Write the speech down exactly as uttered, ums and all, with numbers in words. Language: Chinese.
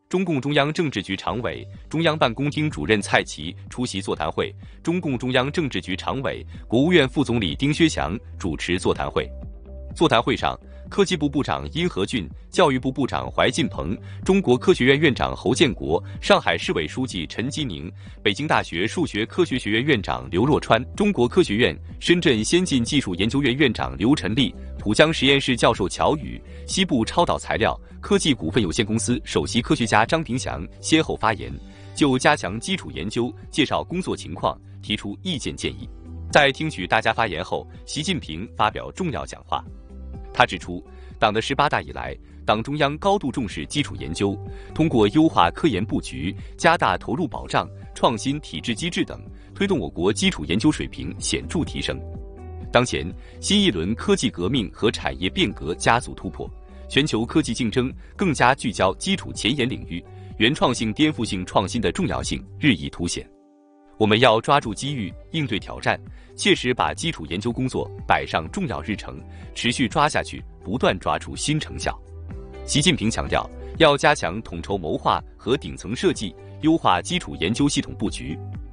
中共中央政治局常委、中央办公厅主任蔡奇出席座谈会，中共中央政治局常委、国务院副总理丁薛祥主持座谈会。座谈会上，科技部部长殷和俊、教育部部长怀进鹏、中国科学院院长侯建国、上海市委书记陈吉宁、北京大学数学科学学院院长刘若川、中国科学院深圳先进技术研究院院长刘晨立、浦江实验室教授乔宇、西部超导材料科技股份有限公司首席科学家张平祥先后发言，就加强基础研究介绍工作情况，提出意见建议。在听取大家发言后，习近平发表重要讲话。他指出，党的十八大以来，党中央高度重视基础研究，通过优化科研布局、加大投入保障、创新体制机制等，推动我国基础研究水平显著提升。当前，新一轮科技革命和产业变革加速突破，全球科技竞争更加聚焦基础前沿领域，原创性、颠覆性创新的重要性日益凸显。我们要抓住机遇，应对挑战，切实把基础研究工作摆上重要日程，持续抓下去，不断抓出新成效。习近平强调，要加强统筹谋划和顶层设计，优化基础研究系统布局，